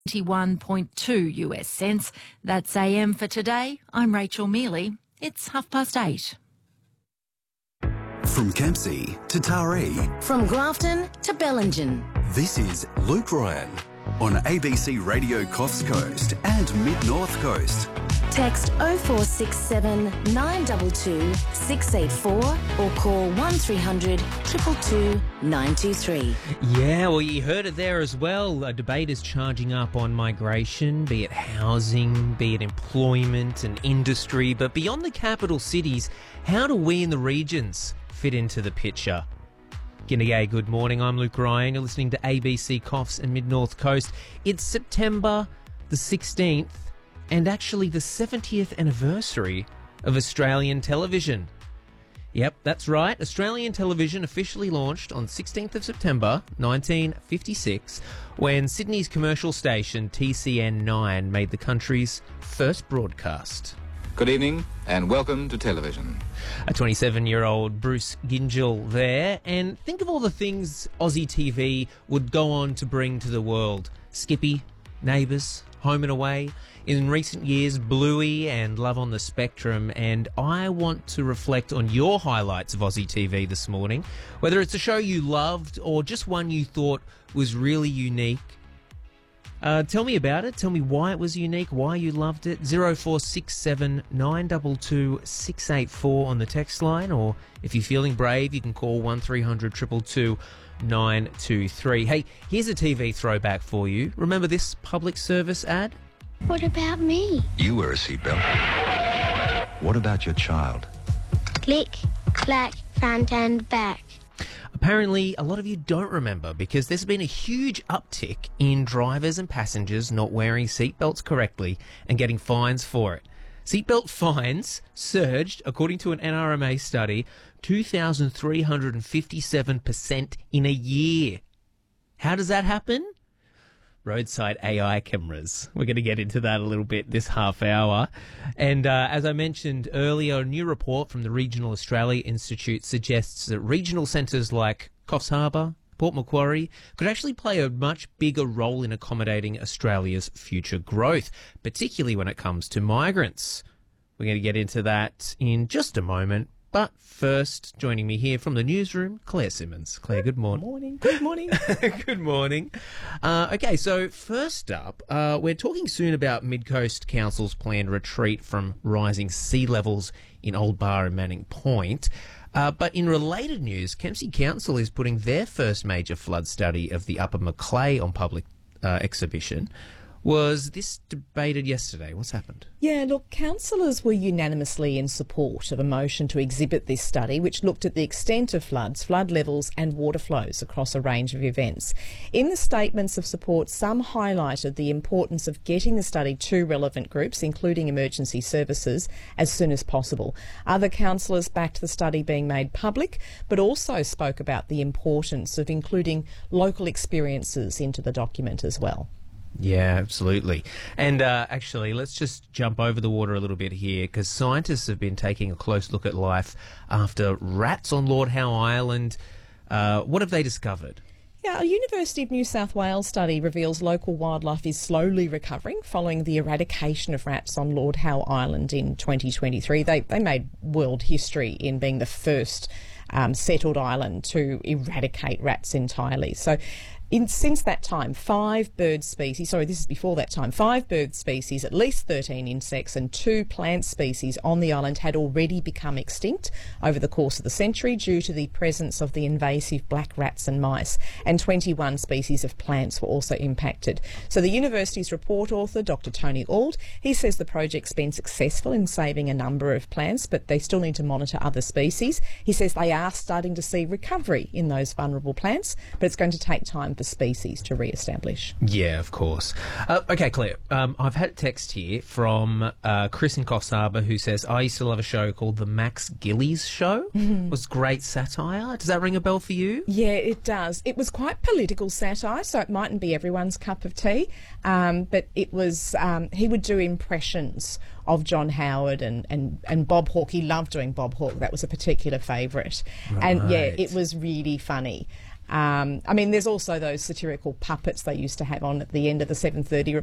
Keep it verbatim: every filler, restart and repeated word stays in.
twenty-one point two U S cents. That's A M for today. I'm Rachel Mealy. It's half past eight. From Kempsey to Taree. From Grafton to Bellingen. This is Luke Ryan on A B C Radio Coffs Coast and Mid-North Coast. Text oh four six seven, nine two two, six eight four or call one three hundred, two two two, nine two three. Yeah, well, you heard it there as well. A debate is charging up on migration, be it housing, be it employment and industry. But beyond the capital cities, how do we in the regions fit into the picture? G'day, good morning. I'm Luke Ryan. You're listening to A B C Coffs and Mid-North Coast. It's September the sixteenth. And actually the seventieth anniversary of Australian television. Yep, that's right. Australian television officially launched on sixteenth of September nineteen fifty-six when Sydney's commercial station T C N nine made the country's first broadcast. Good evening and welcome to television. A twenty-seven-year-old Bruce Gyngell there. And think of all the things Aussie T V would go on to bring to the world. Skippy, Neighbours, Home and Away. In recent years, Bluey and Love on the Spectrum, and I want to reflect on your highlights of Aussie T V this morning, whether it's a show you loved or just one you thought was really unique. Uh, tell me about it. Tell me why it was unique, why you loved it. oh four six seven, nine two two, six eight four on the text line, or if you're feeling brave, you can call one three hundred, two two two, nine two three. Hey, here's a T V throwback for you. Remember this public service ad? What about me? You wear a seatbelt. What about your child? Click, clack, front and back. Apparently, a lot of you don't remember because there's been a huge uptick in drivers and passengers not wearing seatbelts correctly and getting fines for it. Seatbelt fines surged, according to an N R M A study, two thousand three hundred fifty-seven percent in a year. How does that happen? Roadside A I cameras. We're going to get into that a little bit this half hour. And uh, as I mentioned earlier, a new report from the Regional Australia Institute suggests that regional centres like Coffs Harbour, Port Macquarie could actually play a much bigger role in accommodating Australia's future growth, particularly when it comes to migrants. We're going to get into that in just a moment. But first, joining me here from the newsroom, Claire Simmons. Claire, good morning. Morning. Good morning. Good morning. Uh, okay, so first up, uh, we're talking soon about Mid-Coast Council's planned retreat from rising sea levels in Old Bar and Manning Point. Uh, but in related news, Kempsey Council is putting their first major flood study of the Upper Macleay on public uh, exhibition. Was this debated yesterday? What's happened? Yeah, look, councillors were unanimously in support of a motion to exhibit this study, which looked at the extent of floods, flood levels and water flows across a range of events. In the statements of support, some highlighted the importance of getting the study to relevant groups, including emergency services, as soon as possible. Other councillors backed the study being made public, but also spoke about the importance of including local experiences into the document as well. Yeah, absolutely. And uh, actually, let's just jump over the water a little bit here, because scientists have been taking a close look at life after rats on Lord Howe Island. Uh, what have they discovered? Yeah, a University of New South Wales study reveals local wildlife is slowly recovering following the eradication of rats on Lord Howe Island in twenty twenty-three. They, they made world history in being the first um, settled island to eradicate rats entirely. So In, since that time, five bird species, sorry, this is before that time, five bird species, at least thirteen insects and two plant species on the island had already become extinct over the course of the century due to the presence of the invasive black rats and mice, and twenty-one species of plants were also impacted. So the university's report author, Doctor Tony Auld, he says the project's been successful in saving a number of plants, but they still need to monitor other species. He says they are starting to see recovery in those vulnerable plants, but it's going to take time for species to re-establish. Yeah, of course. Uh, okay, Claire, um, I've had a text here from uh, Chris in Coffs Harbour who says, I used to love a show called The Max Gillies Show. Mm-hmm. It was great satire. Does that ring a bell for you? Yeah, it does. It was quite political satire, so it mightn't be everyone's cup of tea, um, but it was, um, he would do impressions of John Howard and, and, and Bob Hawke. He loved doing Bob Hawke. That was a particular favourite. Right. And yeah, it was really funny. Um, I mean, there's also those satirical puppets they used to have on at the end of the seven thirty